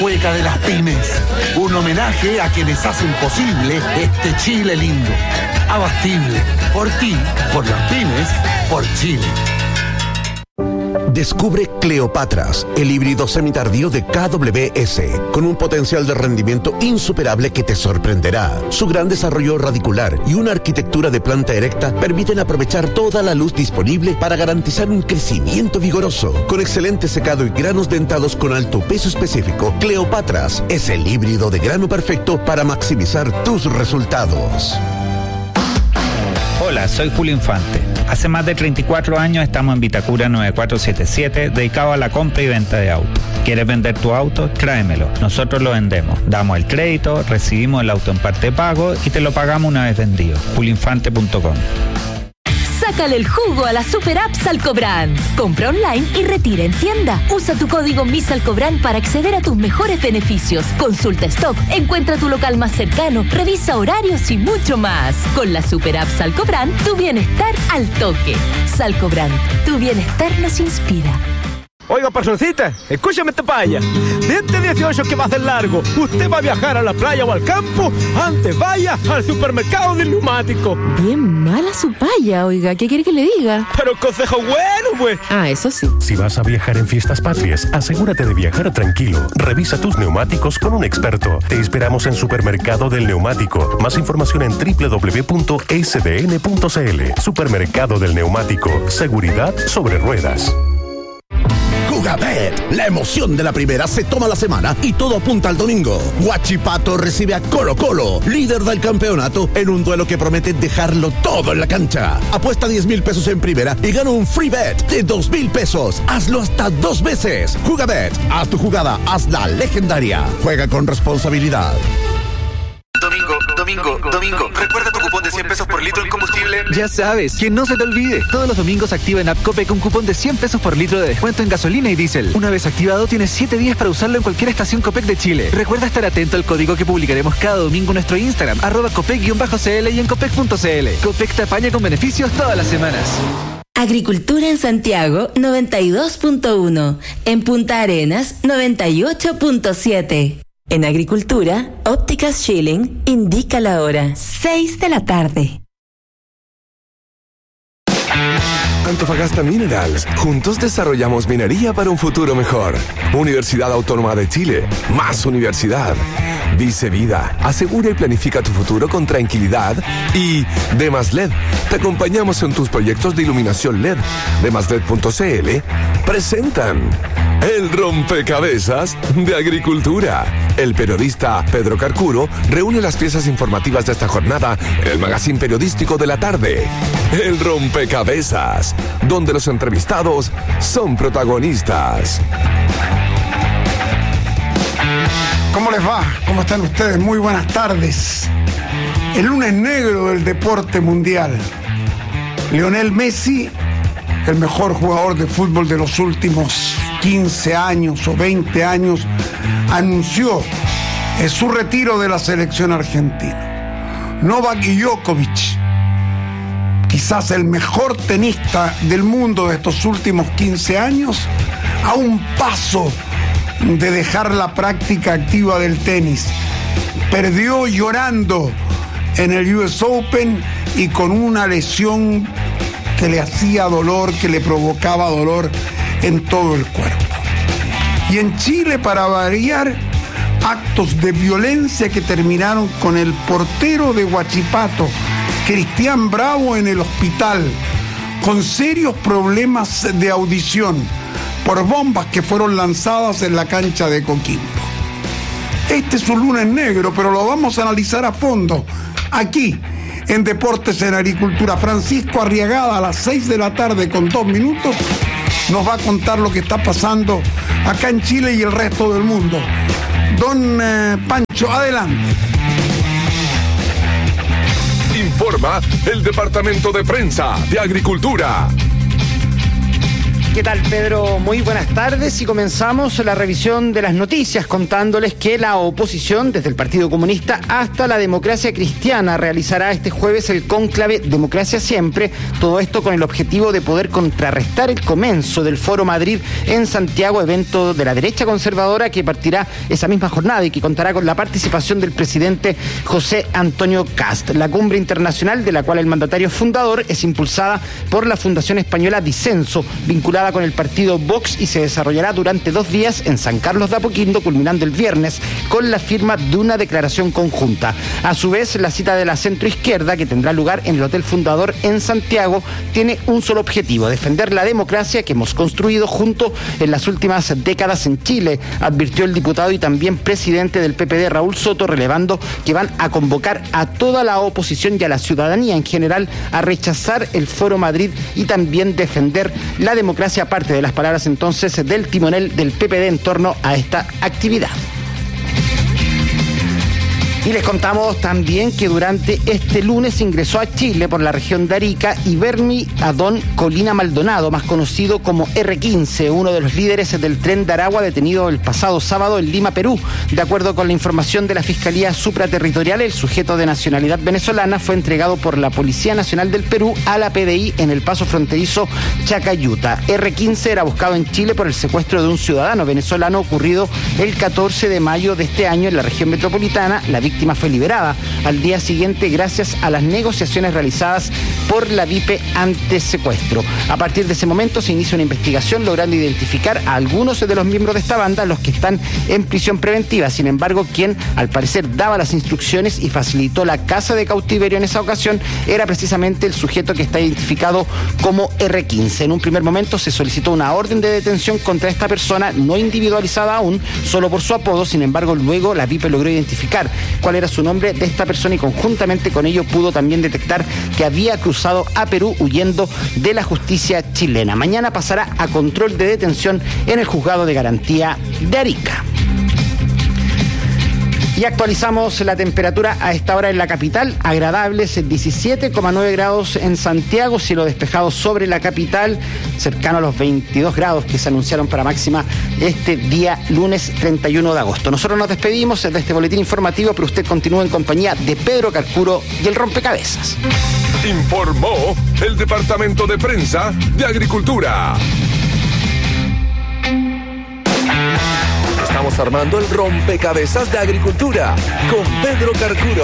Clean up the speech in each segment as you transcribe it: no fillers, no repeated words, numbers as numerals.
Hueca de las pymes. Un homenaje a quienes hacen posible este Chile lindo. Abastible. Por ti, por las pymes, por Chile. Descubre Cleopatras, el híbrido semitardío de KWS, con un potencial de rendimiento insuperable que te sorprenderá. Su gran desarrollo radicular y una arquitectura de planta erecta permiten aprovechar toda la luz disponible para garantizar un crecimiento vigoroso. Con excelente secado y granos dentados con alto peso específico, Cleopatras es el híbrido de grano perfecto para maximizar tus resultados. Hola, soy Julio Infante. Hace más de 34 años estamos en Vitacura 9477, dedicado a la compra y venta de autos. ¿Quieres vender tu auto? Tráemelo. Nosotros lo vendemos. Damos el crédito, recibimos el auto en parte de pago y te lo pagamos una vez vendido. julioinfante.com. Sácale el jugo a la super app Salcobrand. Compra online y retira en tienda. Usa tu código MISALCOBRAND para acceder a tus mejores beneficios. Consulta stock, encuentra tu local más cercano, revisa horarios y mucho más. Con la super app Salcobrand, tu bienestar al toque. Salcobrand, tu bienestar nos inspira. Oiga, patroncita, escúchame esta paya. De este 18 que va a ser largo, usted va a viajar a la playa o al campo, antes vaya al supermercado del neumático. Bien mala su paya, oiga, ¿qué quiere que le diga? Pero consejo bueno, pues. Ah, eso sí. Si vas a viajar en fiestas patrias, asegúrate de viajar tranquilo. Revisa tus neumáticos con un experto. Te esperamos en Supermercado del Neumático. Más información en www.sdn.cl. Supermercado del Neumático. Seguridad sobre ruedas. Jugabet, la emoción de la primera se toma la semana y todo apunta al domingo. Huachipato recibe a Colo-Colo, líder del campeonato, en un duelo que promete dejarlo todo en la cancha. Apuesta 10,000 pesos en primera y gana un free bet de 2,000 pesos. Hazlo hasta 2 veces. Jugabet, haz tu jugada, hazla legendaria. Juega con responsabilidad. Domingo, ¿recuerda tu cupón de 100 pesos por litro en combustible? Ya sabes, que no se te olvide. Todos los domingos activa en App Copec un cupón de 100 pesos por litro de descuento en gasolina y diésel. Una vez activado, tienes 7 días para usarlo en cualquier estación Copec de Chile. Recuerda estar atento al código que publicaremos cada domingo en nuestro Instagram, @Copec_CL y en Copec.cl. Copec te apaña con beneficios todas las semanas. Agricultura en Santiago 92.1, en Punta Arenas 98.7. En Agricultura, Ópticas Schilling indica la hora, 6 de la tarde. Antofagasta Minerals. Juntos desarrollamos minería para un futuro mejor. Universidad Autónoma de Chile. Más universidad. Dice Vida. Asegura y planifica tu futuro con tranquilidad. Y Demas LED. Te acompañamos en tus proyectos de iluminación LED. Demasled.cl presentan El Rompecabezas de Agricultura. El periodista Pedro Carcuro reúne las piezas informativas de esta jornada en el magazine periodístico de la tarde. El Rompecabezas, donde los entrevistados son protagonistas. ¿Cómo les va? ¿Cómo están ustedes? Muy buenas tardes. El lunes negro del deporte mundial. Lionel Messi, el mejor jugador de fútbol de los últimos 15 años o 20 años, anunció su retiro de la selección argentina. Novak Djokovic, quizás el mejor tenista del mundo de estos últimos 15 años, a un paso de dejar la práctica activa del tenis. Perdió llorando en el US Open y con una lesión que le hacía dolor, que le provocaba dolor en todo el cuerpo. Y en Chile, para variar, actos de violencia que terminaron con el portero de Huachipato, Cristian Bravo, en el hospital, con serios problemas de audición por bombas que fueron lanzadas en la cancha de Coquimbo. Este es un lunes negro, pero lo vamos a analizar a fondo aquí en Deportes en Agricultura. Francisco Arriagada, a las 6 de la tarde con 2 minutos, nos va a contar lo que está pasando acá en Chile y el resto del mundo. Don Pancho, adelante. Informa el Departamento de Prensa de Agricultura. ¿Qué tal, Pedro? Muy buenas tardes y comenzamos la revisión de las noticias contándoles que la oposición, desde el Partido Comunista hasta la Democracia Cristiana, realizará este jueves el cónclave Democracia Siempre, todo esto con el objetivo de poder contrarrestar el comienzo del Foro Madrid en Santiago, evento de la derecha conservadora que partirá esa misma jornada y que contará con la participación del presidente José Antonio Kast. La cumbre internacional, de la cual el mandatario fundador, es impulsada por la Fundación Española Disenso, vinculada con el partido Vox, y se desarrollará durante 2 días en San Carlos de Apoquindo, culminando el viernes con la firma de una declaración conjunta. A su vez, la cita de la centroizquierda, que tendrá lugar en el Hotel Fundador en Santiago, tiene un solo objetivo: defender la democracia que hemos construido junto en las últimas décadas en Chile, advirtió el diputado y también presidente del PPD, Raúl Soto, relevando que van a convocar a toda la oposición y a la ciudadanía en general a rechazar el Foro Madrid y también defender la democracia, aparte de las palabras entonces del timonel del PPD en torno a esta actividad. Y les contamos también que durante este lunes ingresó a Chile por la región de Arica Ibermi Adón Colina Maldonado, más conocido como R15, uno de los líderes del tren de Aragua detenido el pasado sábado en Lima, Perú. De acuerdo con la información de la Fiscalía Supraterritorial, el sujeto de nacionalidad venezolana fue entregado por la Policía Nacional del Perú a la PDI en el paso fronterizo Chacayuta. R15 era buscado en Chile por el secuestro de un ciudadano venezolano ocurrido el 14 de mayo de este año en la región metropolitana. La víctima fue liberada al día siguiente gracias a las negociaciones realizadas por la DIPE ante secuestro. A partir de ese momento se inicia una investigación logrando identificar a algunos de los miembros de esta banda, los que están en prisión preventiva. Sin embargo, quien al parecer daba las instrucciones y facilitó la casa de cautiverio en esa ocasión era precisamente el sujeto que está identificado como R15. En un primer momento se solicitó una orden de detención contra esta persona, no individualizada aún, solo por su apodo. Sin embargo, luego la DIPE logró identificar cuál era su nombre de esta persona y conjuntamente con ello pudo también detectar que había cruzado a Perú huyendo de la justicia chilena. Mañana pasará a control de detención en el Juzgado de Garantía de Arica. Y actualizamos la temperatura a esta hora en la capital, agradables 17,9 grados en Santiago, cielo despejado sobre la capital, cercano a los 22 grados que se anunciaron para máxima este día lunes 31 de agosto. Nosotros nos despedimos de este boletín informativo, pero usted continúa en compañía de Pedro Carcuro y el Rompecabezas. Informó el Departamento de Prensa de Agricultura. Estamos armando el Rompecabezas de Agricultura con Pedro Carcuro.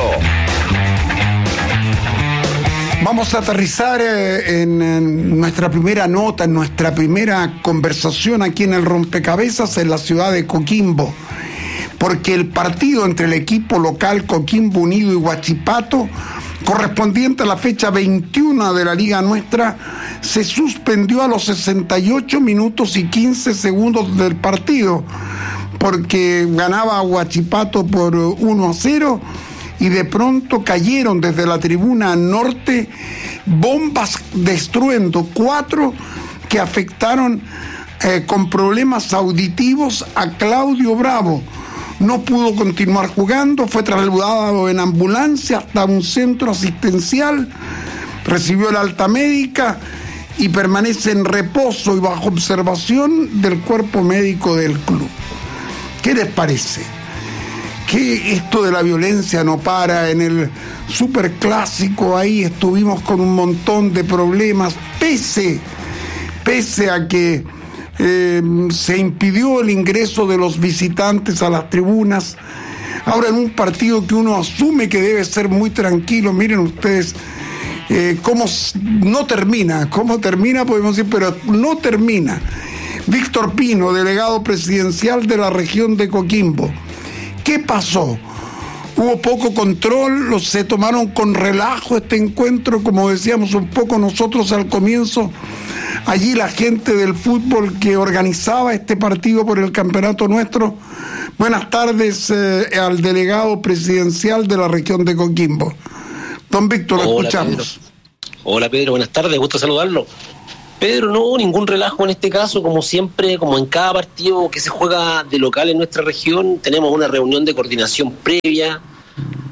Vamos a aterrizar en nuestra primera nota, en nuestra primera conversación aquí en el Rompecabezas en la ciudad de Coquimbo, porque el partido entre el equipo local Coquimbo Unido y Huachipato, correspondiente a la fecha 21 de la Liga Nuestra, se suspendió a los 68 minutos y 15 segundos del partido, porque ganaba Huachipato por 1-0 y de pronto cayeron desde la tribuna norte bombas de estruendo, 4 que afectaron con problemas auditivos a Claudio Bravo. No pudo continuar jugando, fue trasladado en ambulancia hasta un centro asistencial, recibió la alta médica y permanece en reposo y bajo observación del cuerpo médico del club. ¿Qué les parece? Que esto de la violencia no para. En el superclásico ahí estuvimos con un montón de problemas, pese a que se impidió el ingreso de los visitantes a las tribunas. Ahora en un partido que uno asume que debe ser muy tranquilo, miren ustedes cómo termina, podemos decir, pero no termina. Víctor Pino, delegado presidencial de la región de Coquimbo. ¿Qué pasó? Hubo poco control, se tomaron con relajo este encuentro, como decíamos un poco nosotros al comienzo. Allí la gente del fútbol que organizaba este partido por el campeonato nuestro. Buenas tardes al delegado presidencial de la región de Coquimbo. Don Víctor, lo escuchamos. Pedro. Hola Pedro, buenas tardes, gusto saludarlo. Pedro, no, ningún relajo en este caso, como siempre, como en cada partido que se juega de local en nuestra región, tenemos una reunión de coordinación previa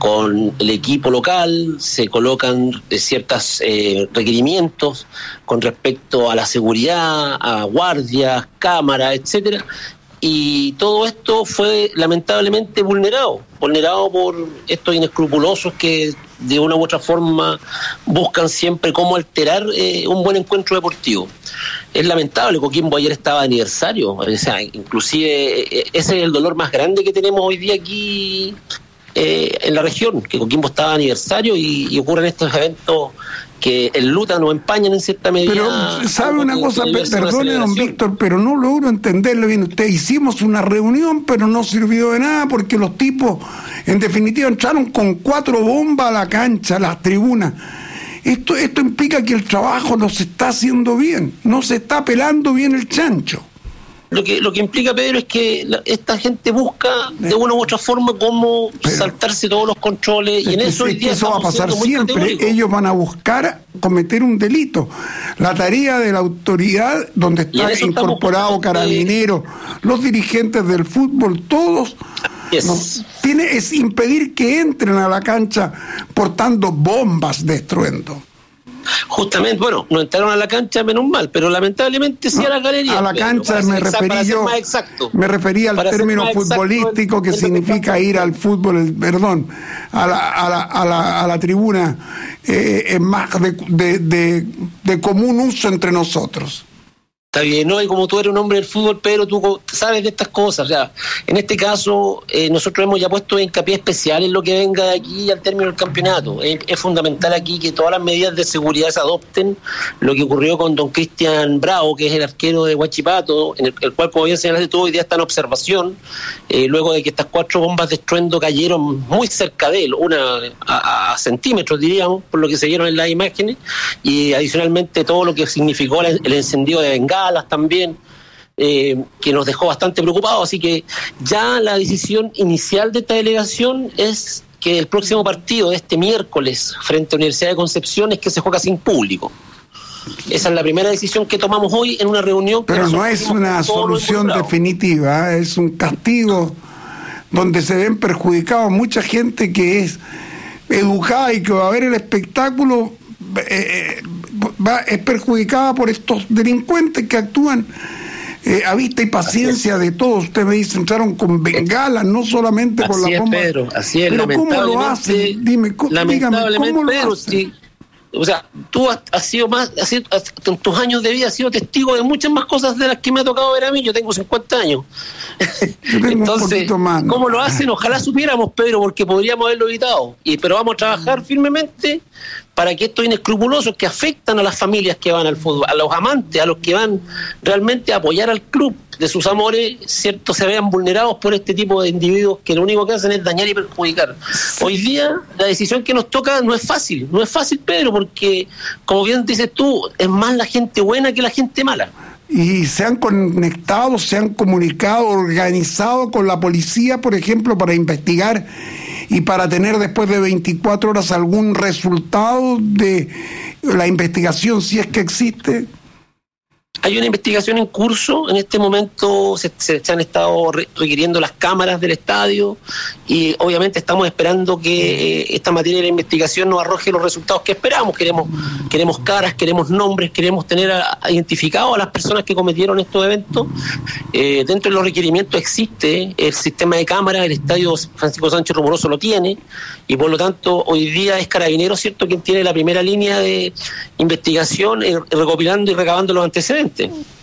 con el equipo local, se colocan ciertos requerimientos con respecto a la seguridad, a guardias, cámaras, etcétera, y todo esto fue lamentablemente vulnerado por estos inescrupulosos que de una u otra forma buscan siempre cómo alterar un buen encuentro deportivo. Es lamentable, Coquimbo ayer estaba de aniversario, o sea, inclusive ese es el dolor más grande que tenemos hoy día aquí en la región, que Coquimbo estaba de aniversario y ocurren estos eventos que enlutan o empañan en cierta medida. Pero, ¿sabe una cosa? Perdone, don Víctor, pero no logro entenderlo bien. Usted, hicimos una reunión, pero no sirvió de nada porque los tipos, en definitiva, entraron con 4 bombas a la cancha, a las tribunas. Esto implica que el trabajo no se está haciendo bien, no se está pelando bien el chancho. Lo que implica, Pedro, es que esta gente busca de una u otra forma cómo saltarse todos los controles, y en eso hoy día eso va a pasar siempre. Ellos van a buscar cometer un delito. La tarea de la autoridad, donde está incorporado Carabineros, los dirigentes del fútbol, todos, es impedir que entren a la cancha portando bombas de estruendo. Justamente, bueno, no entraron a la cancha, menos mal, pero lamentablemente sí a la galería. A la cancha me refería al término futbolístico que significa ir al fútbol, a la tribuna, es más de común uso entre nosotros. Está bien, ¿no? Y como tú eres un hombre del fútbol, Pedro, tú sabes de estas cosas. O sea, en este caso, nosotros hemos ya puesto hincapié especial en lo que venga de aquí al término del campeonato. Es fundamental aquí que todas las medidas de seguridad se adopten. Lo que ocurrió con don Cristian Bravo, que es el arquero de Huachipato, en el cual, como bien señalaste tú, hoy día está en observación, luego de que estas 4 bombas de estruendo cayeron muy cerca de él, una a centímetros, diríamos, por lo que se vieron en las imágenes, y adicionalmente todo lo que significó el encendido de bengala también, que nos dejó bastante preocupados. Así que ya la decisión inicial de esta delegación es que el próximo partido de este miércoles frente a Universidad de Concepción es que se juega sin público. Esa es la primera decisión que tomamos hoy en una reunión. Pero no es una solución definitiva, es un castigo donde se ven perjudicados mucha gente que es educada y que va a ver el espectáculo. Es perjudicada por estos delincuentes que actúan a vista y paciencia de todos. Usted me dice, entraron con bengalas, no solamente con la bomba. Pedro, así es. Pero ¿cómo lo hacen? Dígame, ¿cómo lo hacen? O sea, tú has sido en tus años de vida has sido testigo de muchas más cosas de las que me ha tocado ver a mí. Yo tengo 50 años. Entonces, ¿cómo lo hacen? Ojalá supiéramos, Pedro, porque podríamos haberlo evitado. Pero vamos a trabajar firmemente para que estos inescrupulosos que afectan a las familias que van al fútbol, a los amantes, a los que van realmente a apoyar al club de sus amores, cierto, se vean vulnerados por este tipo de individuos que lo único que hacen es dañar y perjudicar. Hoy día la decisión que nos toca no es fácil, Pedro, porque como bien dices tú, es más la gente buena que la gente mala. Y se han conectado, se han comunicado, organizado con la policía, por ejemplo, para investigar y para tener después de 24 horas algún resultado de la investigación, si es que existe. Hay una investigación en curso, en este momento se han estado requiriendo las cámaras del estadio y obviamente estamos esperando que esta materia de la investigación nos arroje los resultados que esperamos. Queremos caras, queremos nombres, queremos tener identificados a las personas que cometieron estos eventos. Dentro de los requerimientos existe el sistema de cámaras, el estadio Francisco Sánchez Rumoroso lo tiene y por lo tanto hoy día es Carabineros, ¿cierto?, quien tiene la primera línea de investigación, recopilando y recabando los antecedentes.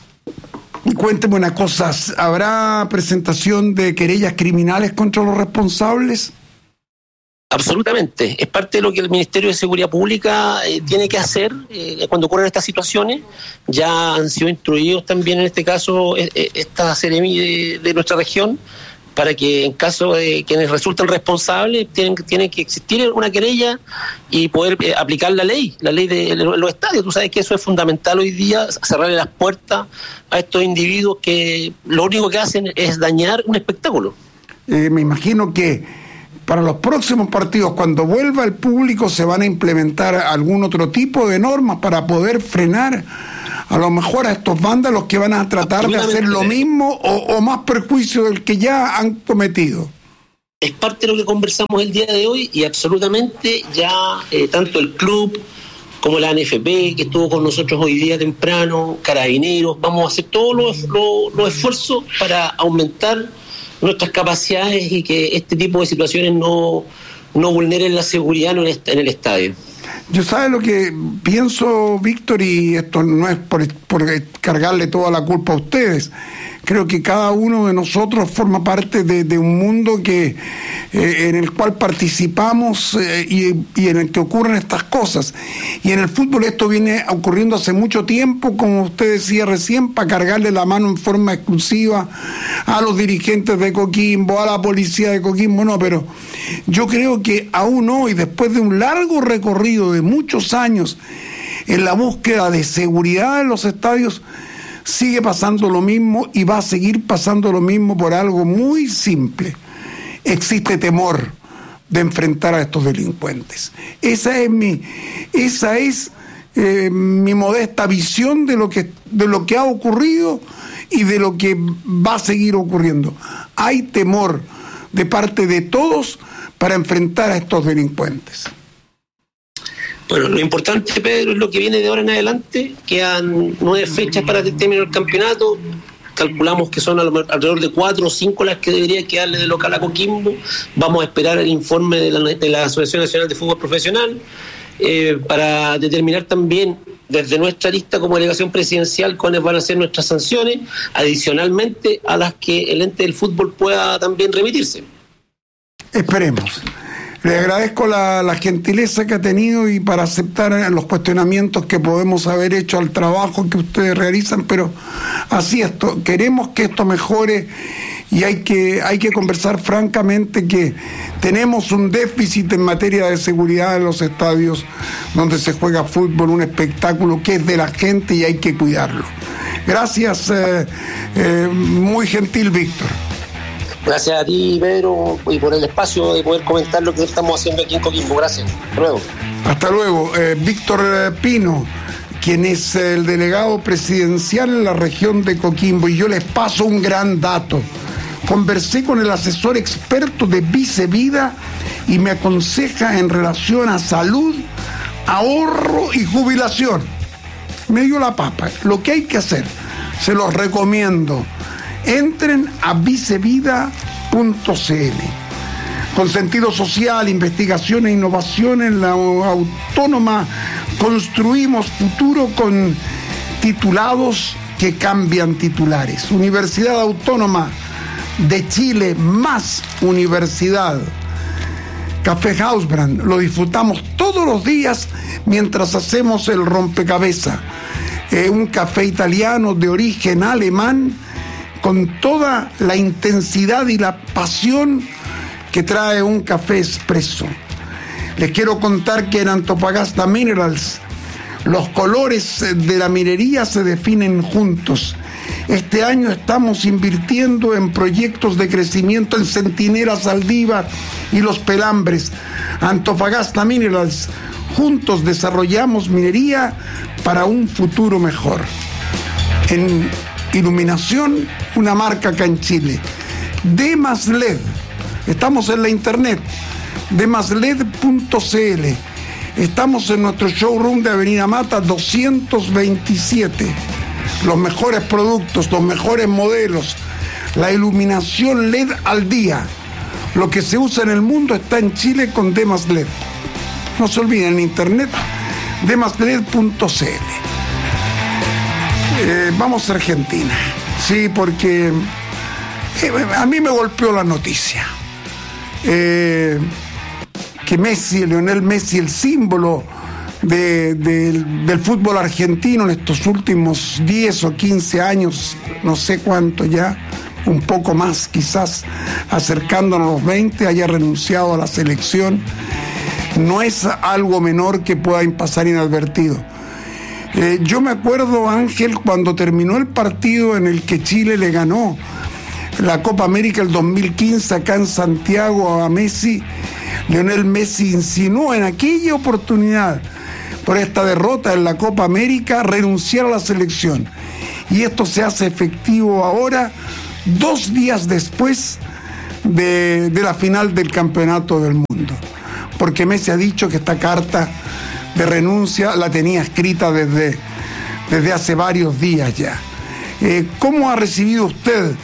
Y cuénteme una cosa, ¿habrá presentación de querellas criminales contra los responsables? Absolutamente, es parte de lo que el Ministerio de Seguridad Pública tiene que hacer cuando ocurren estas situaciones. Ya han sido instruidos también en este caso esta Seremi de nuestra región, para que en caso de quienes resulten responsables tienen que existir una querella y poder aplicar la ley de los estadios. Tú sabes que eso es fundamental hoy día, cerrarle las puertas a estos individuos que lo único que hacen es dañar un espectáculo. Me imagino que para los próximos partidos, cuando vuelva el público, se van a implementar algún otro tipo de normas para poder frenar a lo mejor a estos vándalos que van a tratar de hacer lo mismo o más perjuicio del que ya han cometido. es parte de lo que conversamos el día de hoy y absolutamente ya tanto el club como la ANFP, que estuvo con nosotros hoy día temprano, Carabineros, vamos a hacer todos los esfuerzos para aumentar nuestras capacidades y que este tipo de situaciones no vulneren la seguridad en el estadio. Yo sabe lo que pienso, Víctor, y esto no es por cargarle toda la culpa a ustedes. Creo que cada uno de nosotros forma parte de un mundo que en el cual participamos y en el que ocurren estas cosas. Y en el fútbol esto viene ocurriendo hace mucho tiempo, como usted decía recién, para cargarle la mano en forma exclusiva a los dirigentes de Coquimbo, a la policía de Coquimbo, no, pero yo creo que aún hoy, después de un largo recorrido de muchos años en la búsqueda de seguridad en los estadios, sigue pasando lo mismo y va a seguir pasando lo mismo por algo muy simple. Existe temor de enfrentar a estos delincuentes. Esa es mi modesta visión de lo que ha ocurrido y de lo que va a seguir ocurriendo. Hay temor de parte de todos para enfrentar a estos delincuentes. Bueno, lo importante, Pedro, es lo que viene de ahora en adelante. Quedan 9 fechas para terminar el campeonato. Calculamos que son alrededor de 4 o 5 las que debería quedarle de local a Coquimbo. Vamos a esperar el informe de la Asociación Nacional de Fútbol Profesional para determinar también desde nuestra lista como delegación presidencial cuáles van a ser nuestras sanciones, adicionalmente a las que el ente del fútbol pueda también remitirse. Esperemos. Le agradezco la gentileza que ha tenido y para aceptar los cuestionamientos que podemos haber hecho al trabajo que ustedes realizan, pero así esto, queremos que esto mejore y hay que conversar francamente que tenemos un déficit en materia de seguridad en los estadios donde se juega fútbol, un espectáculo que es de la gente y hay que cuidarlo. Gracias, muy gentil, Víctor. Gracias a ti, Pedro, y por el espacio de poder comentar lo que estamos haciendo aquí en Coquimbo. Gracias. Hasta luego. Hasta luego. Víctor Pino, quien es el delegado presidencial en la región de Coquimbo, y yo les paso un gran dato. Conversé con el asesor experto de Vicevida y me aconseja en relación a salud, ahorro y jubilación. Me dio la papa. Lo que hay que hacer, se los recomiendo. Entren a vicevida.cl. Con sentido social, investigación e innovación en la Autónoma, construimos futuro con titulados que cambian titulares. Universidad Autónoma de Chile, más universidad. Café Hausbrand, lo disfrutamos todos los días mientras hacemos el rompecabezas. Un café italiano de origen alemán, con toda la intensidad y la pasión que trae un café expreso. Les quiero contar que en Antofagasta Minerals los colores de la minería se definen juntos. Este año estamos invirtiendo en proyectos de crecimiento en Centinela, Saldívar y Los Pelambres. Antofagasta Minerals, juntos desarrollamos minería para un futuro mejor. En iluminación, una marca acá en Chile. Demas LED. Estamos en la internet. Demasled.cl. Estamos en nuestro showroom de Avenida Mata 227. Los mejores productos, los mejores modelos. La iluminación LED al día. Lo que se usa en el mundo está en Chile con Demas LED. No se olviden, en internet, demasled.cl. Vamos a Argentina, sí, porque a mí me golpeó la noticia que Messi, Lionel Messi, el símbolo del fútbol argentino en estos últimos 10 o 15 años, no sé cuánto ya, un poco más quizás, acercándonos a los 20, haya renunciado a la selección. No es algo menor que pueda pasar inadvertido. Yo me acuerdo, Ángel, cuando terminó el partido en el que Chile le ganó la Copa América el 2015 acá en Santiago a Messi, Lionel Messi insinuó en aquella oportunidad, por esta derrota en la Copa América, renunciar a la selección. Y esto se hace efectivo ahora, 2 días después de la final del Campeonato del Mundo. Porque Messi ha dicho que esta carta de renuncia la tenía escrita desde hace varios días ya. ¿Cómo ha recibido usted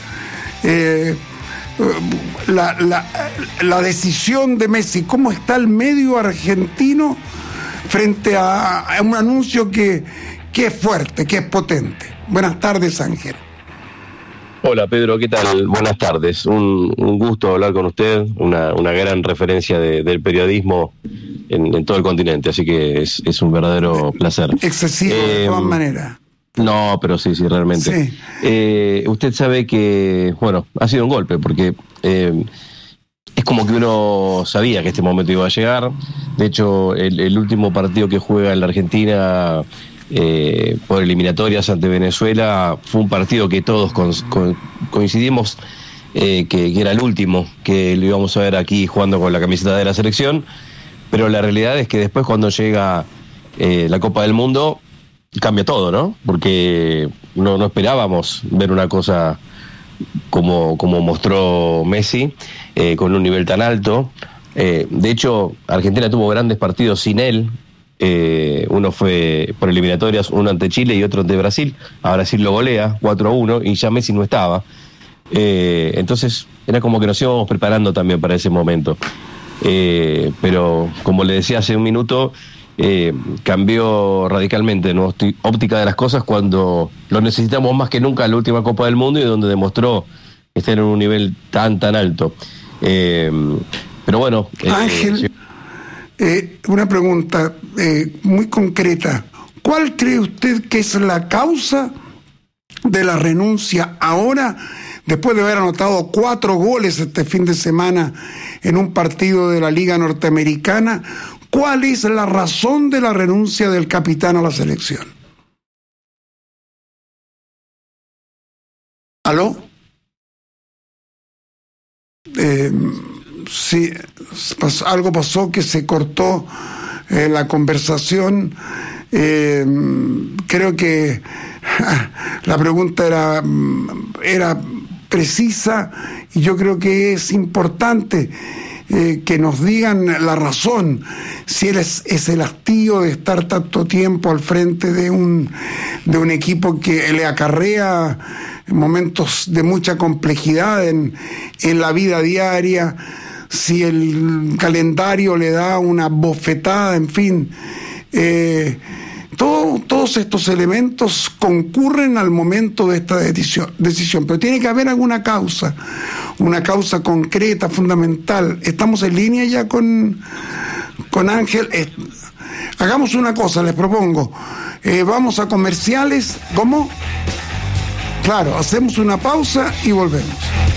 la decisión de Messi? ¿Cómo está el medio argentino frente a un anuncio que es fuerte, que es potente? Buenas tardes, Ángel. Hola Pedro, ¿qué tal? Buenas tardes. Un gusto hablar con usted, una gran referencia del periodismo en todo el continente, así que es un verdadero placer. Excesivo de todas maneras. No, pero sí, realmente. Sí. Usted sabe que, bueno, ha sido un golpe, porque es como que uno sabía que este momento iba a llegar. De hecho, el último partido que juega en la Argentina por eliminatorias ante Venezuela fue un partido que todos coincidimos que era el último que lo íbamos a ver aquí jugando con la camiseta de la selección, pero la realidad es que después cuando llega la Copa del Mundo cambia todo, ¿no? Porque no esperábamos ver una cosa como mostró Messi, con un nivel tan alto. De hecho, Argentina tuvo grandes partidos sin él. Uno fue por eliminatorias, uno ante Chile y otro ante Brasil. A Brasil lo golea 4-1 y ya Messi no estaba. Entonces era como que nos íbamos preparando también para ese momento. Pero como le decía hace un minuto, cambió radicalmente nuestra óptica de las cosas cuando lo necesitamos más que nunca en la última Copa del Mundo y donde demostró estar en un nivel tan alto. Pero bueno, Ángel, una pregunta muy concreta. ¿Cuál cree usted que es la causa de la renuncia ahora, después de haber anotado 4 goles este fin de semana en un partido de la Liga Norteamericana? ¿Cuál es la razón de la renuncia del capitán a la selección? ¿Aló? Sí, algo pasó que se cortó la conversación. Creo que la pregunta era precisa y yo creo que es importante que nos digan la razón, si es el hastío de estar tanto tiempo al frente de un equipo que le acarrea momentos de mucha complejidad en la vida diaria, si el calendario le da una bofetada, en fin. Todos estos elementos concurren al momento de esta decisión, pero tiene que haber alguna causa, una causa concreta, fundamental. Estamos en línea ya con Ángel. Hagamos una cosa, les propongo. Vamos a comerciales. ¿Cómo? Claro, hacemos una pausa y volvemos.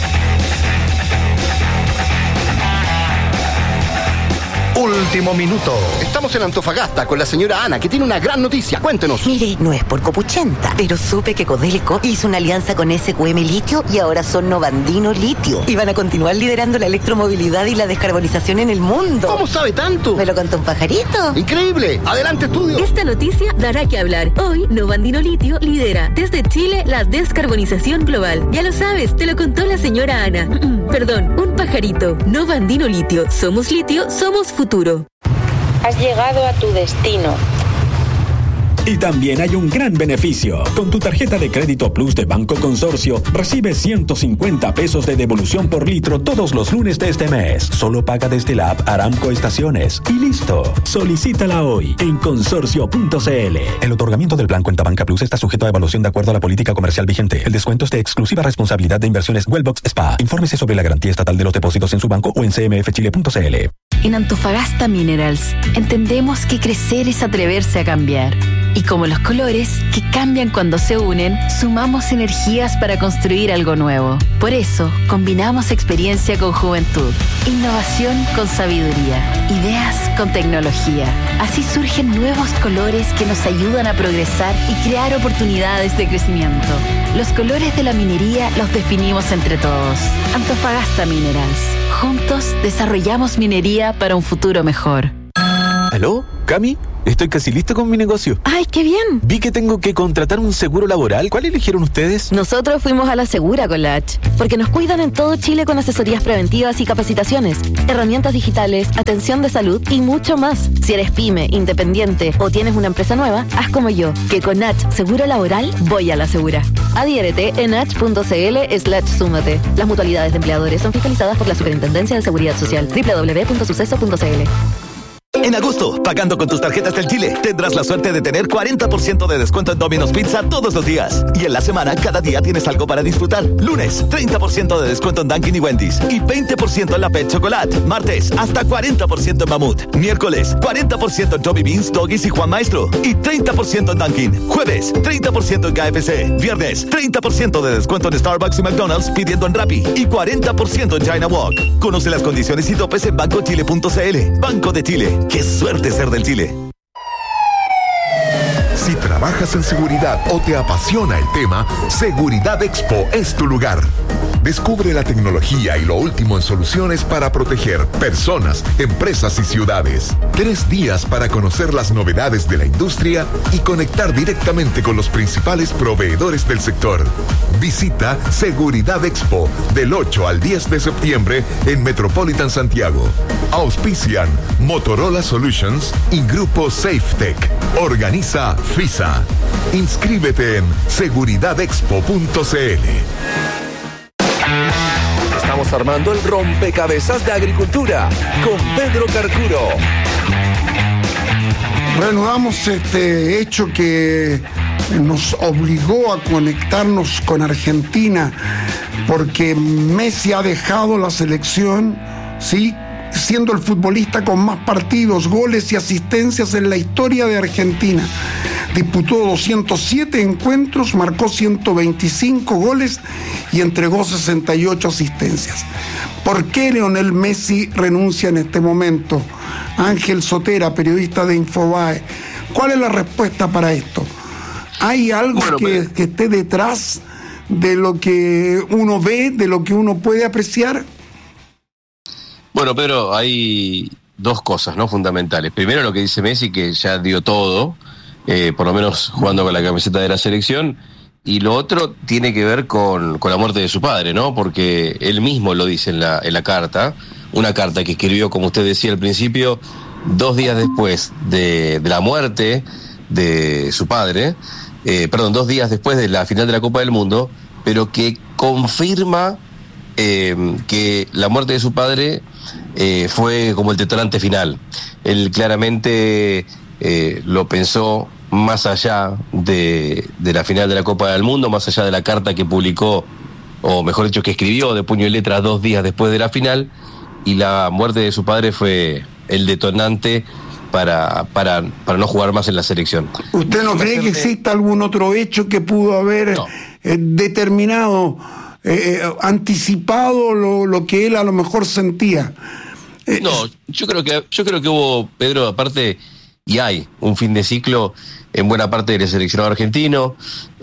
Último minuto. Estamos en Antofagasta con la señora Ana, que tiene una gran noticia. Cuéntenos. Mire, no es por copuchenta, pero supe que Codelco hizo una alianza con SQM Litio y ahora son Novandino Litio. Y van a continuar liderando la electromovilidad y la descarbonización en el mundo. ¿Cómo sabe tanto? Me lo contó un pajarito. ¡Increíble! ¡Adelante, estudio! Esta noticia dará que hablar. Hoy, Novandino Litio lidera desde Chile la descarbonización global. Ya lo sabes, te lo contó la señora Ana. Perdón, un pajarito. Novandino Litio. Somos litio, somos futuro. Has llegado a tu destino. Y también hay un gran beneficio. Con tu tarjeta de crédito Plus de Banco Consorcio, recibes 150 pesos de devolución por litro todos los lunes de este mes. Solo paga desde la app Aramco Estaciones. Y listo. Solicítala hoy en consorcio.cl. El otorgamiento del plan Cuenta Banca Plus está sujeto a evaluación de acuerdo a la política comercial vigente. El descuento es de exclusiva responsabilidad de Inversiones Wellbox SPA. Infórmese sobre la garantía estatal de los depósitos en su banco o en cmfchile.cl. En Antofagasta Minerals entendemos que crecer es atreverse a cambiar. Y como los colores, que cambian cuando se unen, sumamos energías para construir algo nuevo. Por eso, combinamos experiencia con juventud, innovación con sabiduría, ideas con tecnología. Así surgen nuevos colores que nos ayudan a progresar y crear oportunidades de crecimiento. Los colores de la minería los definimos entre todos. Antofagasta Minerals. Juntos desarrollamos minería para un futuro mejor. ¿Aló? ¿Cami? estoy casi listo con mi negocio. ¡Ay, qué bien! Vi que tengo que contratar un seguro laboral. ¿Cuál eligieron ustedes? Nosotros fuimos a La Segura con la H, porque nos cuidan en todo Chile con asesorías preventivas y capacitaciones, herramientas digitales, atención de salud y mucho más. Si eres pyme, independiente o tienes una empresa nueva, haz como yo, que con H Seguro Laboral voy a La Segura. Adhiérete en h.cl/súmate. Las mutualidades de empleadores son fiscalizadas por la Superintendencia de Seguridad Social. www.suceso.cl. En agosto, pagando con tus tarjetas del Chile, tendrás la suerte de tener 40% de descuento en Domino's Pizza todos los días. Y en la semana, cada día tienes algo para disfrutar. Lunes, 30% de descuento en Dunkin' y Wendy's. Y 20% en la Pet Chocolate. Martes, hasta 40% en Mamut. Miércoles, 40% en Toby Beans, Doggies y Juan Maestro. Y 30% en Dunkin'. Jueves, 30% en KFC. Viernes, 30% de descuento en Starbucks y McDonald's pidiendo en Rappi. Y 40% en China Walk. Conoce las condiciones y topes en bancochile.cl. Banco de Chile. ¡Qué suerte ser del Chile! Si trabajas en seguridad o te apasiona el tema, Seguridad Expo es tu lugar. Descubre la tecnología y lo último en soluciones para proteger personas, empresas y ciudades. 3 días para conocer las novedades de la industria y conectar directamente con los principales proveedores del sector. Visita Seguridad Expo del 8 al 10 de septiembre en Metropolitan Santiago. Auspician Motorola Solutions y Grupo SafeTech. Organiza FISA. Inscríbete en seguridadexpo.cl. Estamos armando el rompecabezas de agricultura con Pedro Carcuro. Reanudamos este hecho que nos obligó a conectarnos con Argentina, porque Messi ha dejado la selección, ¿sí?, siendo el futbolista con más partidos, goles y asistencias en la historia de Argentina. Disputó 207 encuentros, marcó 125 goles y entregó 68 asistencias. ¿Por qué Lionel Messi renuncia en este momento? Ángel Sotera, periodista de Infobae. ¿Cuál es la respuesta para esto? ¿Hay algo que esté detrás de lo que uno ve, de lo que uno puede apreciar? Bueno, Pedro, hay 2 cosas, ¿no?, fundamentales. Primero, lo que dice Messi, que ya dio todo, por lo menos jugando con la camiseta de la selección. Y lo otro tiene que ver con la muerte de su padre, ¿no? Porque él mismo lo dice en la carta, una carta que escribió, como usted decía al principio, 2 días después de la muerte de su padre, 2 días después de la final de la Copa del Mundo, pero que confirma que la muerte de su padre fue como el detonante final. Él claramente lo pensó más allá de la final de la Copa del Mundo, más allá de la carta que publicó, o mejor dicho, que escribió de puño y letra 2 días después de la final, y la muerte de su padre fue el detonante para no jugar más en la selección. ¿Usted no cree que exista algún otro hecho que pudo haber determinado, anticipado lo que él a lo mejor sentía? No, yo creo que hubo, Pedro, aparte, y hay un fin de ciclo en buena parte del seleccionado argentino,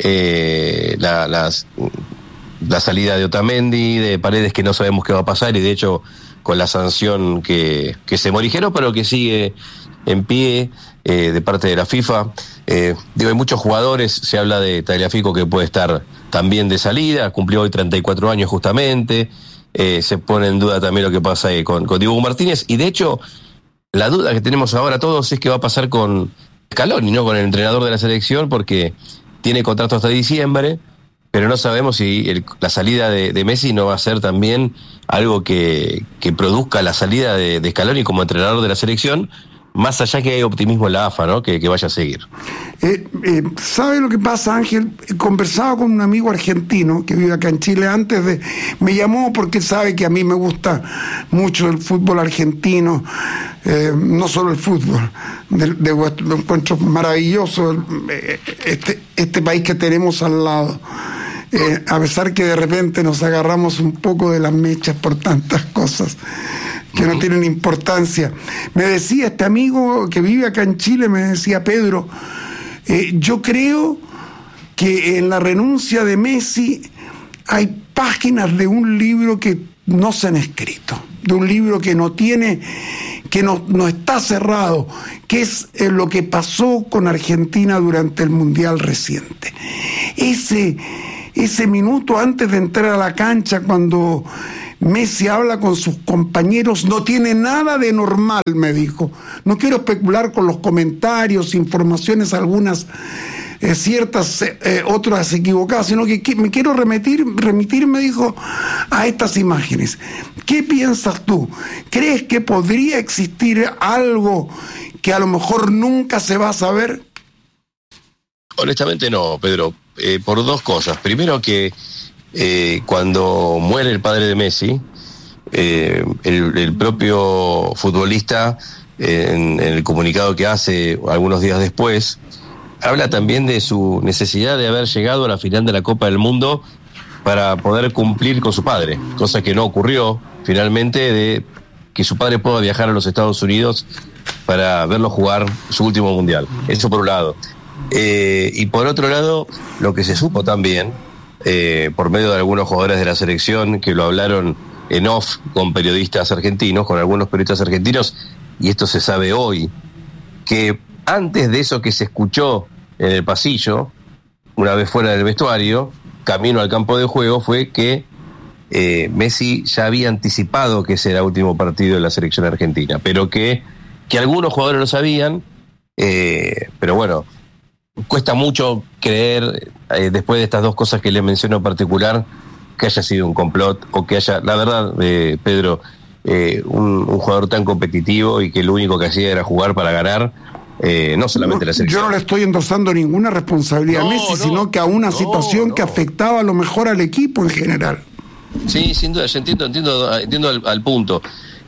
la salida de Otamendi, de Paredes, que no sabemos qué va a pasar, y de hecho con la sanción que se morigeró, pero que sigue en pie de parte de la FIFA. Hay muchos jugadores, se habla de Tagliafico, que puede estar también de salida, cumplió hoy 34 años justamente. Se pone en duda también lo que pasa con Diego Martínez, y de hecho la duda que tenemos ahora todos es qué va a pasar con Scaloni, ¿no?, con el entrenador de la selección, porque tiene contrato hasta diciembre, pero no sabemos si la salida de Messi no va a ser también algo que produzca la salida de Scaloni como entrenador de la selección, más allá que hay optimismo en la AFA, ¿no?, que vaya a seguir. ¿Sabe lo que pasa, Ángel? Conversaba con un amigo argentino que vive acá en Chile me llamó porque sabe que a mí me gusta mucho el fútbol argentino, no solo el fútbol, de vuestro encuentro maravilloso, este país que tenemos al lado. A pesar que de repente nos agarramos un poco de las mechas por tantas cosas que no tienen importancia. Me decía este amigo que vive acá en Chile, me decía: Pedro, yo creo que en la renuncia de Messi hay páginas de un libro que no se han escrito, de un libro que no tiene que no está cerrado, que es lo que pasó con Argentina durante el Mundial reciente. Ese minuto antes de entrar a la cancha, cuando Messi habla con sus compañeros, no tiene nada de normal, me dijo. No quiero especular con los comentarios, informaciones, algunas ciertas, otras equivocadas, sino que me quiero remitir, me dijo, a estas imágenes. ¿Qué piensas tú? ¿Crees que podría existir algo que a lo mejor nunca se va a saber? Honestamente no, Pedro, por dos cosas. Primero que cuando muere el padre de Messi, el propio futbolista, en el comunicado que hace algunos días después, habla también de su necesidad de haber llegado a la final de la Copa del Mundo para poder cumplir con su padre, cosa que no ocurrió finalmente, de que su padre pueda viajar a los Estados Unidos para verlo jugar su último mundial. Eso por un lado. Y por otro lado, lo que se supo también, por medio de algunos jugadores de la selección que lo hablaron en off con periodistas argentinos, con algunos periodistas argentinos, y esto se sabe hoy, que antes de eso que se escuchó en el pasillo, una vez fuera del vestuario, camino al campo de juego, fue que Messi ya había anticipado que ese era el último partido de la selección argentina, pero que algunos jugadores lo sabían, pero bueno, cuesta mucho creer, después de estas dos cosas que le menciono en particular, que haya sido un complot, o que haya, la verdad, Pedro, un jugador tan competitivo y que lo único que hacía era jugar para ganar, no solamente la selección. Yo no le estoy endosando ninguna responsabilidad a Messi, sino que a una situación que afectaba a lo mejor al equipo en general. Sí, sin duda, yo entiendo al punto,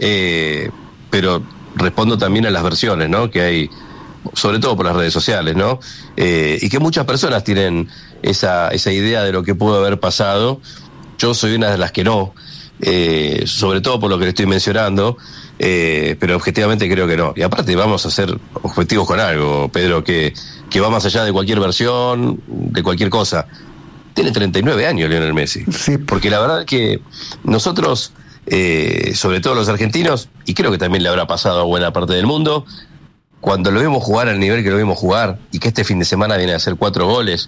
pero respondo también a las versiones, ¿no?, que hay, sobre todo por las redes sociales, ¿no? Y que muchas personas tienen esa idea de lo que pudo haber pasado. Yo soy una de las que no, sobre todo por lo que le estoy mencionando, pero objetivamente creo que no. Y aparte vamos a ser objetivos con algo, Pedro, que va más allá de cualquier versión, de cualquier cosa. Tiene 39 años Lionel Messi. Sí. Porque la verdad que nosotros, sobre todo los argentinos, y creo que también le habrá pasado a buena parte del mundo, cuando lo vimos jugar al nivel que lo vimos jugar, y que este fin de semana viene a hacer 4 goles,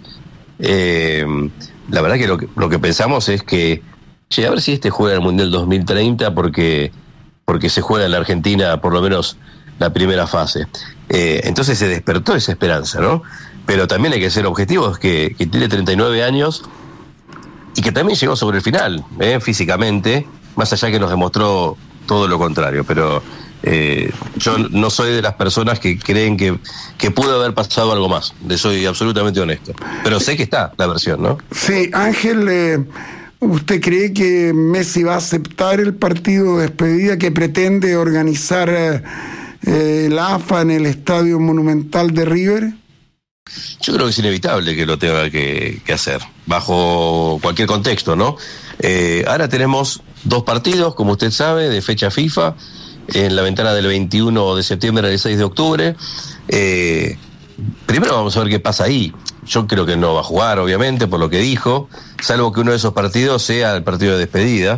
la verdad que lo que pensamos es que, a ver si este juega el Mundial 2030, porque se juega en la Argentina por lo menos la primera fase. Entonces se despertó esa esperanza, ¿no? Pero también hay que ser objetivos, que tiene 39 años y que también llegó sobre el final, físicamente, más allá que nos demostró todo lo contrario, pero yo no soy de las personas que creen que pudo haber pasado algo más, soy absolutamente honesto, pero sé que está la versión, ¿no? Sí, Ángel, ¿usted cree que Messi va a aceptar el partido de despedida que pretende organizar la AFA en el Estadio Monumental de River? Yo creo que es inevitable que lo tenga que hacer, bajo cualquier contexto, ¿no? Ahora tenemos 2 partidos, como usted sabe, de fecha FIFA, en la ventana del 21 de septiembre al 6 de octubre. Primero vamos a ver qué pasa ahí. Yo creo que no va a jugar, obviamente, por lo que dijo, salvo que uno de esos partidos sea el partido de despedida.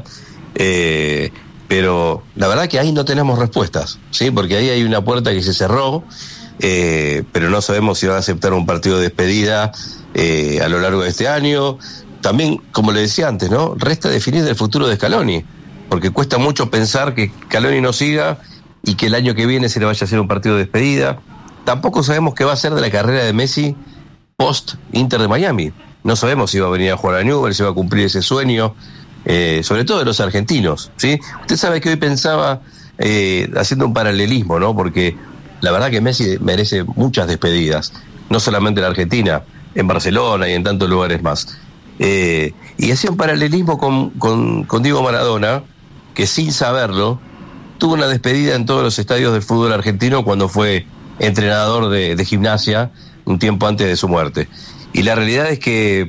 Pero la verdad que ahí no tenemos respuestas, ¿sí? Porque ahí hay una puerta que se cerró, pero no sabemos si van a aceptar un partido de despedida a lo largo de este año. También, como le decía antes, ¿no?, resta definir el futuro de Scaloni, porque cuesta mucho pensar que Scaloni no siga y que el año que viene se le vaya a hacer un partido de despedida. Tampoco sabemos qué va a ser de la carrera de Messi post Inter de Miami. No sabemos si va a venir a jugar a Newell's, si va a cumplir ese sueño, sobre todo de los argentinos, ¿sí? Usted sabe que hoy pensaba, haciendo un paralelismo, ¿no?, porque la verdad que Messi merece muchas despedidas, no solamente en Argentina, en Barcelona y en tantos lugares más. Y hacía un paralelismo con Diego Maradona, que sin saberlo tuvo una despedida en todos los estadios del fútbol argentino cuando fue entrenador de Gimnasia un tiempo antes de su muerte. Y la realidad es que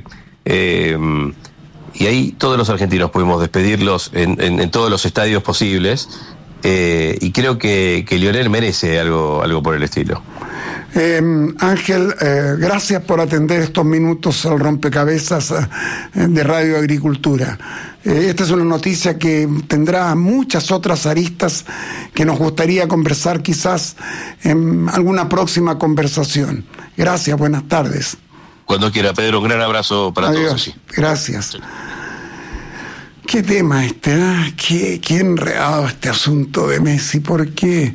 y ahí todos los argentinos pudimos despedirlos en todos los estadios posibles, y creo que Lionel merece algo por el estilo. Ángel, gracias por atender estos minutos al rompecabezas de Radio Agricultura. Esta es una noticia que tendrá muchas otras aristas que nos gustaría conversar quizás en alguna próxima conversación. Gracias, buenas tardes. Cuando quiera, Pedro, un gran abrazo para Adiós. todos. Sí. Gracias. ¿Qué tema este? ¿Qué enredado este asunto de Messi? Porque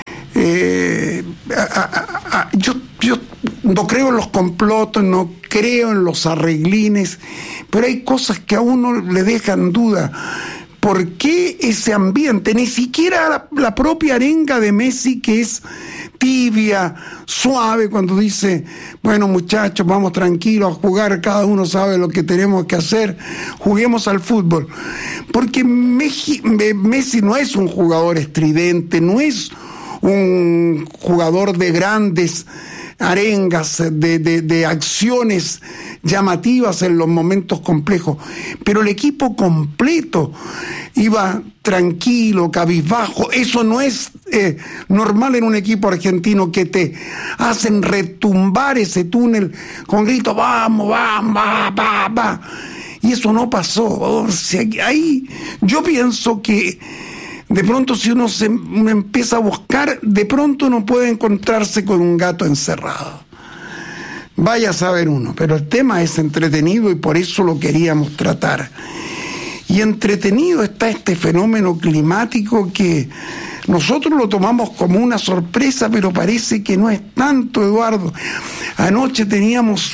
yo no creo en los complotos, no creo en los arreglines, pero hay cosas que a uno le dejan duda. ¿Por qué ese ambiente? Ni siquiera la propia arenga de Messi, que es tibia, suave, cuando dice, bueno, muchachos, vamos tranquilos a jugar, cada uno sabe lo que tenemos que hacer, juguemos al fútbol. Porque Messi no es un jugador estridente, no es un jugador de grandes arengas, de acciones llamativas en los momentos complejos, pero el equipo completo iba tranquilo, cabizbajo. Eso no es normal en un equipo argentino, que te hacen retumbar ese túnel con gritos, vamos, va. Y eso no pasó. O sea, ahí yo pienso que de pronto, si uno empieza a buscar, de pronto uno puede encontrarse con un gato encerrado. Vaya a saber uno, pero el tema es entretenido y por eso lo queríamos tratar. Y entretenido está este fenómeno climático que nosotros lo tomamos como una sorpresa, pero parece que no es tanto, Eduardo. Anoche teníamos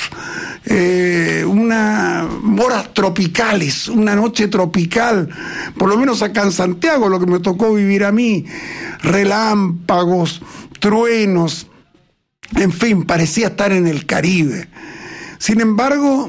horas tropicales, una noche tropical, por lo menos acá en Santiago, lo que me tocó vivir a mí, relámpagos, truenos, en fin, parecía estar en el Caribe. Sin embargo,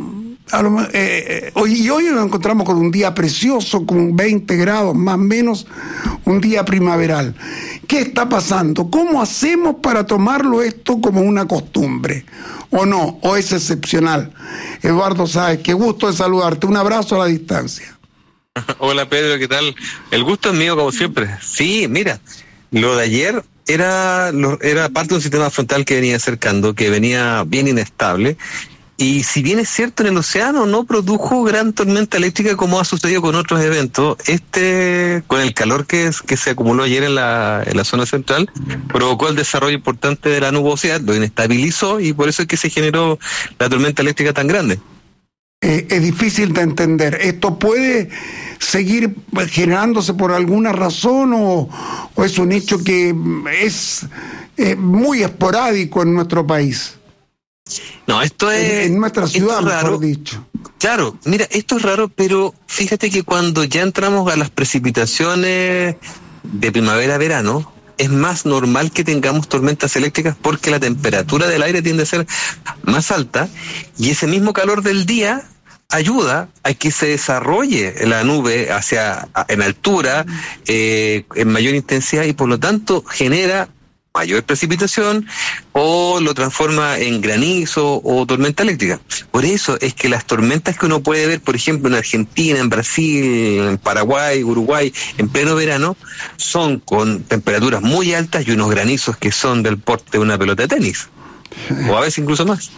hoy nos encontramos con un día precioso, con 20 grados, más o menos, un día primaveral. ¿Qué está pasando? ¿Cómo hacemos para tomarlo esto como una costumbre? ¿O no? ¿O es excepcional? Eduardo Sáez, qué gusto de saludarte. Un abrazo a la distancia. Hola Pedro, ¿qué tal? El gusto es mío como siempre. Sí, mira, lo de ayer era parte de un sistema frontal que venía acercando, que venía bien inestable. Y si bien es cierto, en el océano no produjo gran tormenta eléctrica como ha sucedido con otros eventos, con el calor que se acumuló ayer en la zona central, provocó el desarrollo importante de la nubosidad, lo inestabilizó y por eso es que se generó la tormenta eléctrica tan grande. Es difícil de entender. ¿Esto puede seguir generándose por alguna razón o es un hecho que es muy esporádico en nuestro país? No, esto es... En nuestra ciudad, mejor dicho. Claro, mira, esto es raro, pero fíjate que cuando ya entramos a las precipitaciones de primavera-verano, es más normal que tengamos tormentas eléctricas porque la temperatura del aire tiende a ser más alta y ese mismo calor del día ayuda a que se desarrolle la nube en altura, en mayor intensidad y por lo tanto genera mayor precipitación o lo transforma en granizo o tormenta eléctrica. Por eso es que las tormentas que uno puede ver, por ejemplo, en Argentina, en Brasil, en Paraguay, Uruguay, en pleno verano, son con temperaturas muy altas y unos granizos que son del porte de una pelota de tenis, o a veces incluso más.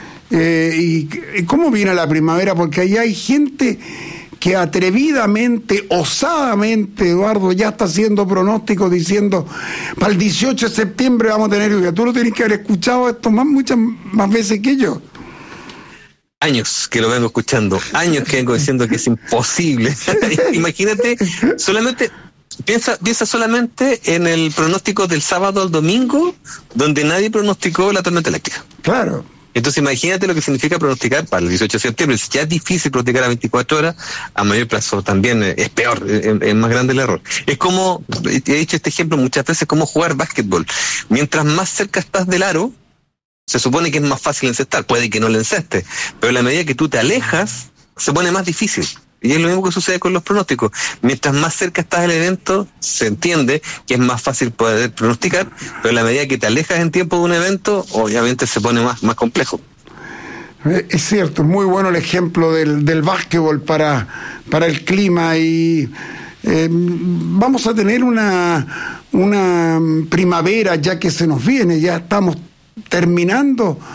¿Y cómo viene la primavera? Porque ahí hay gente que atrevidamente, osadamente, Eduardo, ya está haciendo pronósticos diciendo para el 18 de septiembre vamos a tener lluvia. Tú lo tenés que haber escuchado esto muchas más veces que yo. Años que lo vengo escuchando, años que vengo diciendo que es imposible. Imagínate, piensa solamente en el pronóstico del sábado al domingo, donde nadie pronosticó la tormenta eléctrica. Claro. Entonces imagínate lo que significa pronosticar para el 18 de septiembre. Si ya es difícil pronosticar a 24 horas, a mayor plazo también es peor, es más grande el error. Es como, he dicho este ejemplo muchas veces, como jugar básquetbol. Mientras más cerca estás del aro, se supone que es más fácil encestar, puede que no lo encestes, pero a la medida que tú te alejas, se pone más difícil. Y es lo mismo que sucede con los pronósticos. Mientras más cerca estás del evento, se entiende que es más fácil poder pronosticar, pero a la medida que te alejas en tiempo de un evento, obviamente se pone más complejo. Es cierto, muy bueno el ejemplo del básquetbol para el clima y vamos a tener una primavera ya que se nos viene, ya estamos terminando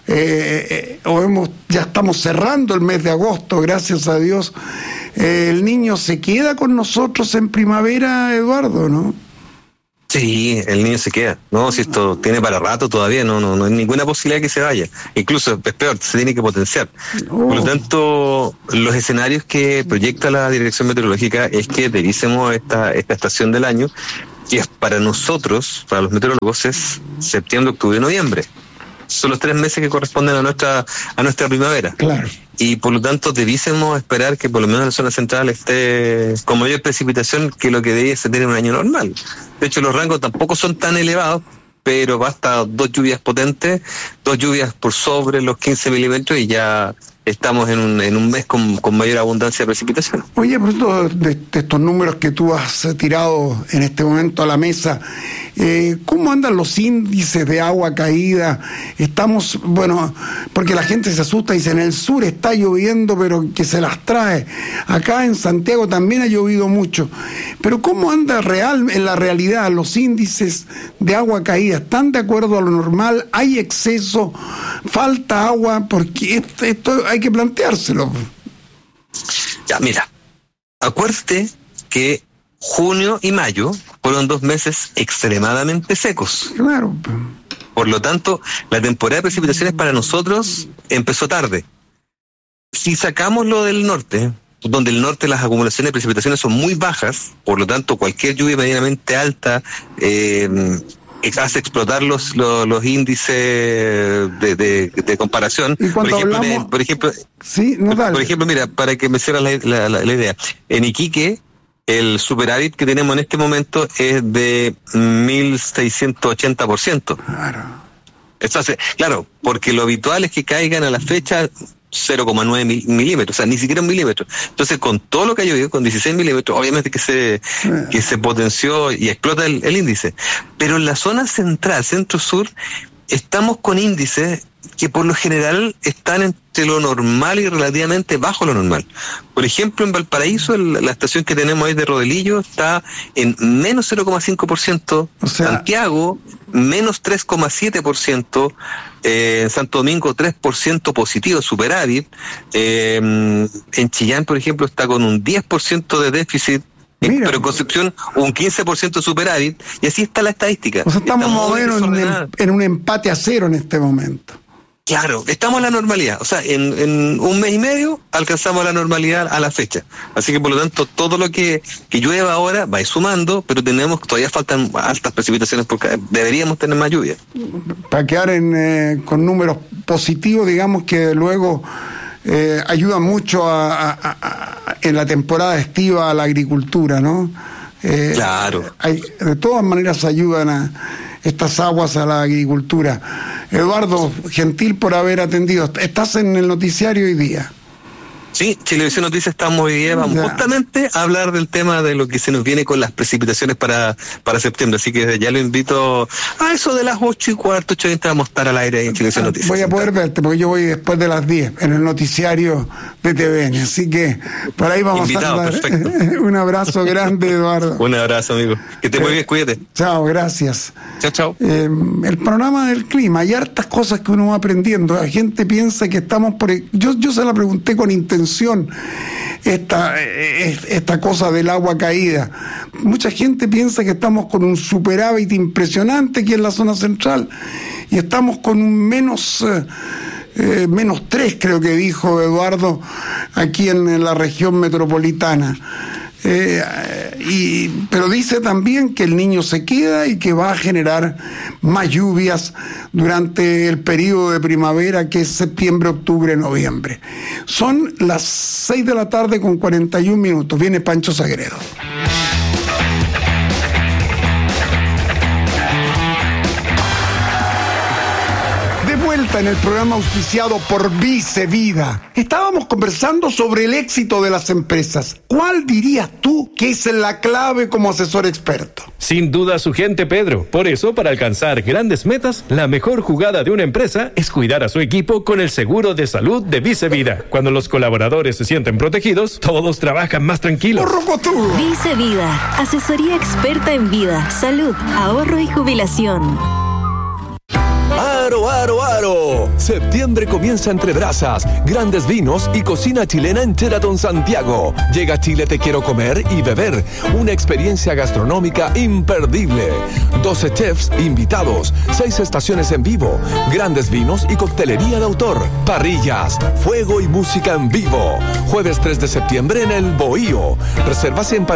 ya estamos cerrando el mes de agosto, gracias a Dios. El niño se queda con nosotros en primavera, Eduardo, ¿no? Sí, el niño se queda. No, si esto tiene para rato todavía, no hay ninguna posibilidad que se vaya. Incluso es peor, se tiene que potenciar. Por lo tanto, los escenarios que proyecta la Dirección Meteorológica es que revisemos esta estación del año, que es para nosotros, para los meteorólogos, es septiembre, octubre y noviembre. Son los 3 meses que corresponden a nuestra primavera. Claro. Y por lo tanto debiésemos esperar que por lo menos en la zona central esté con mayor precipitación que lo que debiese tener un año normal. De hecho, los rangos tampoco son tan elevados, pero basta 2 lluvias potentes, 2 lluvias por sobre los 15 milímetros y ya estamos en un mes con mayor abundancia de precipitación. Oye, por esto de estos números que tú has tirado en este momento a la mesa, ¿cómo andan los índices de agua caída? Estamos, porque la gente se asusta y dice, en el sur está lloviendo, pero que se las trae. Acá en Santiago también ha llovido mucho. Pero ¿cómo anda en la realidad los índices de agua caída? ¿Están de acuerdo a lo normal? ¿Hay exceso? ¿Falta agua? Porque esto hay que planteárselo. Ya, mira, acuérdate que junio y mayo fueron 2 meses extremadamente secos. Claro. Por lo tanto, la temporada de precipitaciones para nosotros empezó tarde. Si sacamos lo del norte, donde el norte las acumulaciones de precipitaciones son muy bajas, por lo tanto cualquier lluvia medianamente alta hace explotar los índices de comparación. Por ejemplo, mira, para que me cierres la idea, en Iquique el superávit que tenemos en este momento es de 1.680%. Claro, porque lo habitual es que caigan a la fecha 0,9 milímetros, o sea, ni siquiera 1 milímetro. Entonces, con todo lo que ha llovido, con 16 milímetros, obviamente que se potenció y explota el índice. Pero en la zona central, centro-sur, estamos con índices que por lo general están entre lo normal y relativamente bajo lo normal. Por ejemplo, en Valparaíso, la estación que tenemos ahí de Rodelillo está en menos 0,5%, Santiago, menos 3,7%, en Santo Domingo 3% positivo, superávit, en Chillán, por ejemplo, está con un 10% de déficit, pero en Concepción un 15% superávit, y así está la estadística. O sea, estamos más o menos en un empate a 0 en este momento. Claro, estamos en la normalidad, o sea, en un mes y medio alcanzamos la normalidad a la fecha, así que por lo tanto todo lo que llueva ahora va a ir sumando, pero todavía faltan altas precipitaciones porque deberíamos tener más lluvia. Para quedar con números positivos, digamos que luego ayuda mucho en la temporada estiva a la agricultura, ¿no? Claro. De todas maneras ayudan estas aguas a la agricultura. Eduardo, gentil por haber atendido. ¿Estás en el noticiario hoy día? Sí, Chilevisión Noticias estamos hoy día, vamos justamente a hablar del tema de lo que se nos viene con las precipitaciones para septiembre, así que ya lo invito a eso de las 8:15, 8:20 vamos a estar al aire ahí en Chilevisión Noticias. Voy a poder verte porque yo voy después de las 10 en el noticiario de TVN, así que por ahí vamos invitado, a andar. Perfecto. Un abrazo grande, Eduardo. Un abrazo, amigo. Que estés muy bien, cuídate. Chao, gracias. Chao. El panorama del clima, hay hartas cosas que uno va aprendiendo. La gente piensa que estamos yo se la pregunté con intención esta cosa del agua caída. Mucha gente piensa que estamos con un superávit impresionante aquí en la zona central y estamos con un menos 3, creo que dijo Eduardo, aquí en la región metropolitana. Pero dice también que el niño se queda y que va a generar más lluvias durante el periodo de primavera, que es septiembre, octubre, noviembre. Son las 6 de la tarde con 41 minutos. Viene Pancho Sagredo. En el programa auspiciado por Vice Vida. Estábamos conversando sobre el éxito de las empresas. ¿Cuál dirías tú que es la clave como asesor experto? Sin duda su gente, Pedro. Por eso, para alcanzar grandes metas, la mejor jugada de una empresa es cuidar a su equipo con el seguro de salud de Vice Vida. Cuando los colaboradores se sienten protegidos, todos trabajan más tranquilos. Vice Vida, asesoría experta en vida, salud, ahorro y jubilación. ¡Aro, aro, aro! Septiembre comienza entre brasas, grandes vinos y cocina chilena en Sheraton Santiago. Llega a Chile Te Quiero Comer y Beber, una experiencia gastronómica imperdible. 12 chefs invitados, 6 estaciones en vivo, grandes vinos y coctelería de autor, parrillas, fuego y música en vivo. Jueves 3 de septiembre en el Bohío. Reservas en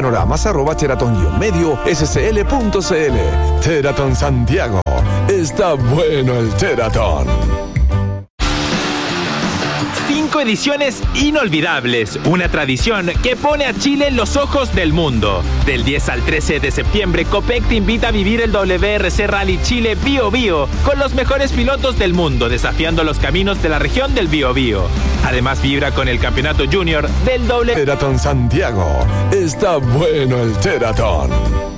panoramas@sheraton-medio-scl.cl. Sheraton Santiago. Está bueno el Sheraton. 5 ediciones inolvidables, una tradición que pone a Chile en los ojos del mundo. Del 10 al 13 de septiembre, Copec te invita a vivir el WRC Rally Chile Bío Bío con los mejores pilotos del mundo, desafiando los caminos de la región del Bío Bío. Además, vibra con el campeonato junior del Sheraton Santiago. Está bueno el Sheraton.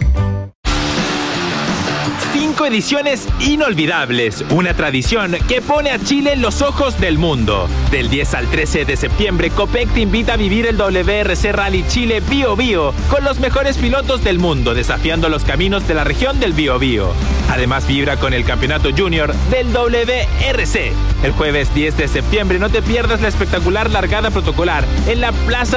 5 ediciones inolvidables, una tradición que pone a Chile en los ojos del mundo. Del 10 al 13 de septiembre, Copec te invita a vivir el WRC Rally Chile Bío Bío con los mejores pilotos del mundo, desafiando los caminos de la región del Bío Bío. Además, vibra con el campeonato junior del WRC. El jueves 10 de septiembre no te pierdas la espectacular largada protocolar en la Plaza